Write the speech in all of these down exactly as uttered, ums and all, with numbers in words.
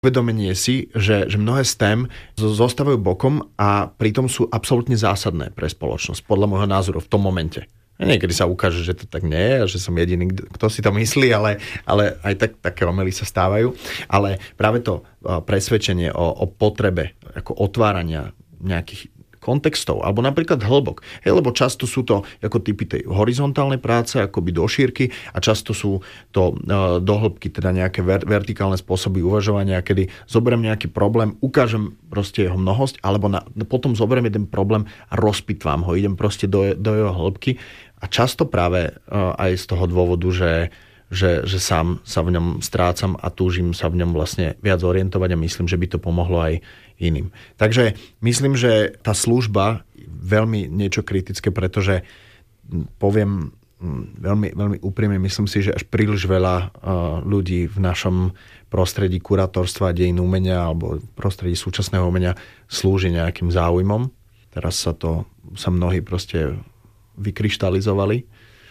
Uvedomenie si, že, že mnohé es té em zostávajú bokom a pritom sú absolútne zásadné pre spoločnosť, podľa môjho názoru v tom momente. Niekedy sa ukáže, že to tak nie je a že som jediný, kto si to myslí, ale, ale aj tak, také omely sa stávajú. Ale práve to presvedčenie o, o potrebe ako otvárania nejakých kontextov, alebo napríklad hĺbok. Hej, lebo často sú to ako typy tej horizontálnej práce, akoby do šírky a často sú to e, do hĺbky, teda nejaké ver, vertikálne spôsoby uvažovania, kedy zoberiem nejaký problém, ukážem proste jeho mnohosť, alebo na, potom zoberiem jeden problém a rozpitvávam ho, idem proste do, do jeho hĺbky a často práve e, aj z toho dôvodu, že Že, že sám sa v ňom strácam a túžim sa v ňom vlastne viac orientovať a myslím, že by to pomohlo aj iným. Takže myslím, že tá služba veľmi niečo kritické, pretože poviem veľmi, veľmi úprimne, myslím si, že až príliš veľa ľudí v našom prostredí kurátorstva, dejín umenia alebo prostredí súčasného umenia slúži nejakým záujmom. Teraz sa to, sa mnohí proste vykryštalizovali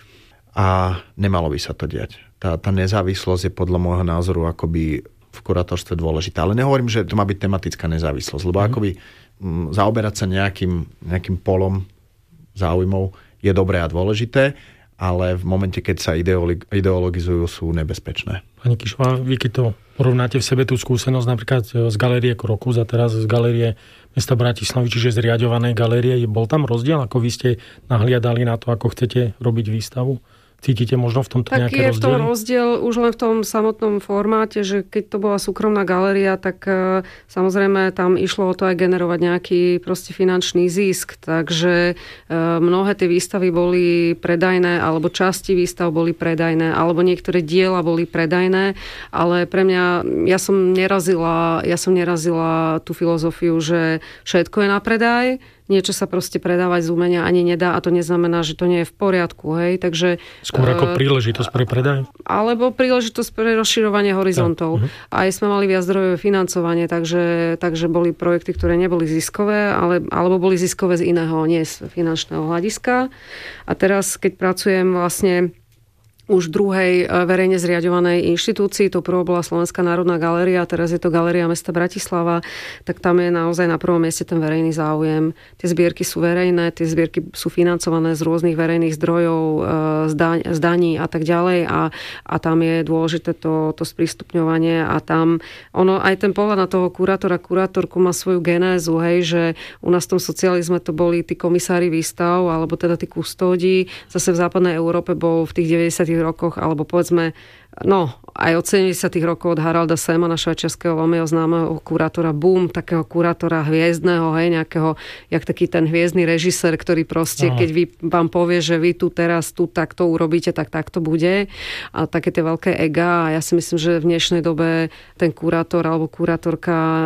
a nemalo by sa to diať. Tá, tá nezávislosť je podľa môjho názoru akoby v kurátorstve dôležitá. Ale nehovorím, že to má byť tematická nezávislosť, lebo mm. akoby m, zaoberať sa nejakým, nejakým polom záujmov je dobré a dôležité, ale v momente, keď sa ideolo- ideologizujú, sú nebezpečné. Pani Kišová, vy keď to porovnáte v sebe tú skúsenosť napríklad z galérie Krokus a teraz z galérie mesta Bratislavy, čiže zriaďovanej galérie, bol tam rozdiel, ako vy ste nahliadali na to, ako chcete robiť výstavu? Cítite možno v tomto nejaké rozdiely? Tak je v tom rozdiel už len v tom samotnom formáte, že keď to bola súkromná galéria, tak e, samozrejme tam išlo o to aj generovať nejaký proste finančný zisk. Takže e, mnohé tie výstavy boli predajné, alebo časti výstav boli predajné, alebo niektoré diela boli predajné, ale pre mňa, ja som nerazila, ja som nerazila tú filozofiu, že všetko je na predaj, niečo sa proste predávať z umenia ani nedá a to neznamená, že to nie je v poriadku, hej, takže... Skôr ako príležitosť pre predaj? Alebo príležitosť pre rozširovanie horizontov. Ja. Uh-huh. Aj sme mali viac zdrojové financovanie, takže, takže boli projekty, ktoré neboli ziskové, ale, alebo boli ziskové z iného, nie z finančného hľadiska. A teraz, keď pracujem vlastne už druhej verejne zriaďovanej inštitúcii, to prvou bola Slovenská národná galéria, teraz je to Galéria mesta Bratislava, tak tam je naozaj na prvom mieste ten verejný záujem. Tie zbierky sú verejné, tie zbierky sú financované z rôznych verejných zdrojov, z daní a tak ďalej a, a tam je dôležité to, to sprístupňovanie a tam ono, aj ten pohľad na toho kurátora, kurátorku má svoju genézu, hej, že u nás v tom socializme to boli tí komisári výstav, alebo teda tí kustódi, zase v západnej Európe bol v tých deväťdesiatych rokoch, alebo povedzme, no, aj od sedemdesiatych rokov od Haralda Semana, švajčiarskeho veľmi známeho kurátora, boom, takého kurátora hviezdneho, hej, nejakého, jak taký ten hviezdny režisér, ktorý proste, Aha. keď vy, vám povie, že vy tu teraz, tu takto urobíte, tak takto bude. A také tie veľké ega. A ja si myslím, že v dnešnej dobe ten kurátor alebo kurátorka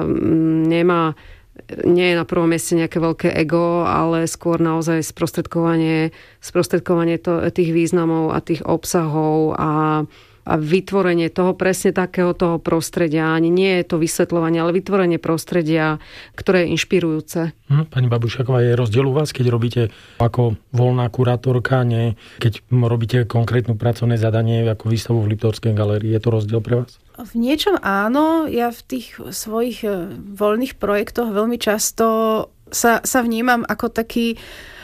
nemá nie je na prvom mieste nejaké veľké ego, ale skôr naozaj sprostredkovanie, sprostredkovanie to, tých významov a tých obsahov a, a vytvorenie toho presne takého toho prostredia. Ani nie je to vysvetľovanie, ale vytvorenie prostredia, ktoré je inšpirujúce. Hm, pani Babušaková, je rozdiel u vás, keď robíte ako voľná kurátorka, nie keď robíte konkrétnu pracovné zadanie ako výstavu v Liptovskej galérii. Je to rozdiel pre vás? V niečom áno. Ja v tých svojich voľných projektoch veľmi často sa, sa vnímam ako taký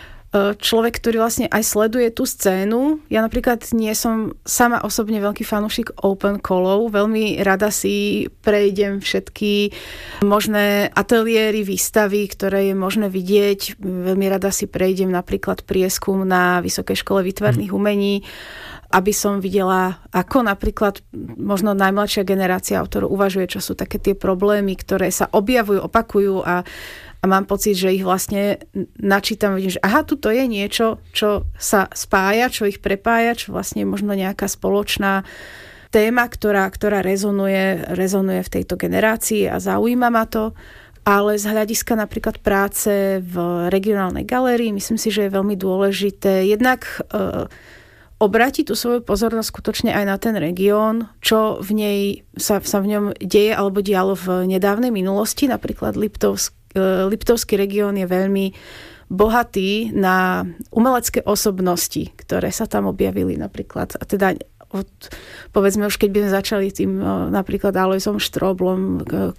človek, ktorý vlastne aj sleduje tú scénu. Ja napríklad nie som sama osobne veľký fanúšik open callov. Veľmi rada si prejdem všetky možné ateliéry, výstavy, ktoré je možné vidieť. Veľmi rada si prejdem napríklad prieskum na Vysokej škole výtvarných umení, aby som videla, ako napríklad možno najmladšia generácia autorov uvažuje, čo sú také tie problémy, ktoré sa objavujú, opakujú a, a mám pocit, že ich vlastne načítam, vidím, že aha, tuto je niečo, čo sa spája, čo ich prepája, čo vlastne je možno nejaká spoločná téma, ktorá, ktorá rezonuje, rezonuje v tejto generácii a zaujíma ma to. Ale z hľadiska napríklad práce v regionálnej galérii, myslím si, že je veľmi dôležité jednak e, obrátiť tú svoju pozornosť skutočne aj na ten región, čo v nej sa, sa v ňom deje alebo dialo v nedávnej minulosti. Napríklad Liptovsk, Liptovský región je veľmi bohatý na umelecké osobnosti, ktoré sa tam objavili napríklad. A teda od, povedzme už keď by sme začali tým napríklad Alojzom Štroblom,